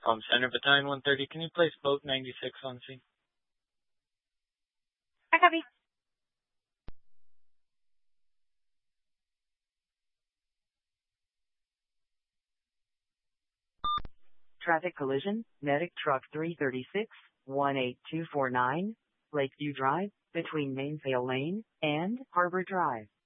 Comm Center, Battalion 130. Can you place boat 96 on scene? I copy. Traffic collision, medic truck 336, 18249, Lakeview Drive, between Mainsail Lane and Harbor Drive.